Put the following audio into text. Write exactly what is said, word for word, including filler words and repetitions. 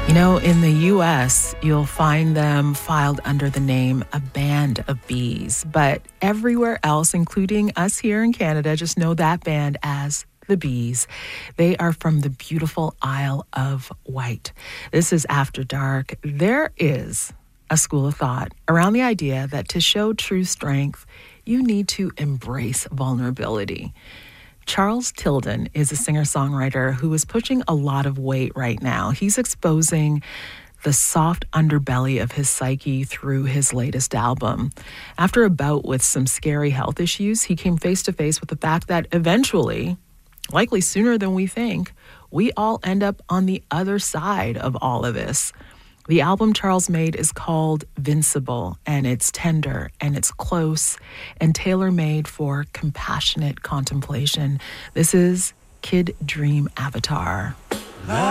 You know, in the U S, you'll find them filed under the name A Band of Bees, but everywhere else, including us here in Canada, just know that band as the Bees. They are from the beautiful Isle of Wight. This is After Dark. There is a school of thought around the idea that to show true strength, you need to embrace vulnerability. Charles Tilden is a singer-songwriter who is pushing a lot of weight right now. He's exposing the soft underbelly of his psyche through his latest album. After a bout with some scary health issues, he came face to face with the fact that eventually, likely sooner than we think, we all end up on the other side of all of this. The album Charles made is called Vincible, and it's tender, and it's close, and tailor-made for compassionate contemplation. This is Kid Dream Avatar.